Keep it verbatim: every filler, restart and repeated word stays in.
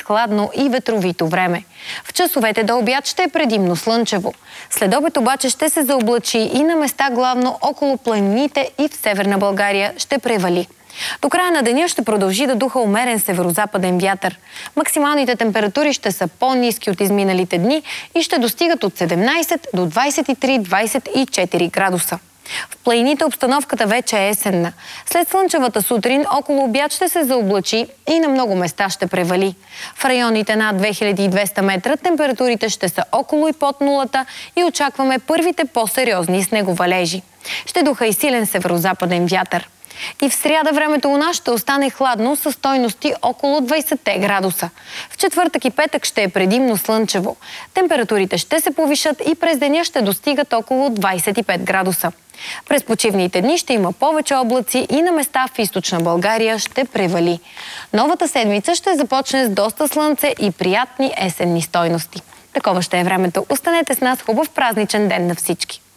хладно и ветровито време. В часовете до обяд ще е предимно слънчево. След обед обаче ще се заоблачи и на места главно около планините и в Северна България ще превали. До края на деня ще продължи да духа умерен северозападен вятър. Максималните температури ще са по-ниски от изминалите дни и ще достигат от седемнайсет до двайсет и три - двайсет и четири градуса. В планините обстановката вече е есенна. След слънчевата сутрин около обяд ще се заоблачи и на много места ще превали. В районите над две хиляди и двеста метра температурите ще са около и под нулата и очакваме първите по-сериозни снеговалежи. Ще духа и силен северозападен вятър. И в сряда времето у нас ще остане хладно със стойности около двайсет градуса. В четвъртък и петък ще е предимно слънчево. Температурите ще се повишат и през деня ще достигат около двайсет и пет градуса. През почивните дни ще има повече облаци и на места в източна България ще превали. Новата седмица ще започне с доста слънце и приятни есенни стойности. Такова ще е времето. Останете с нас, хубав празничен ден на всички!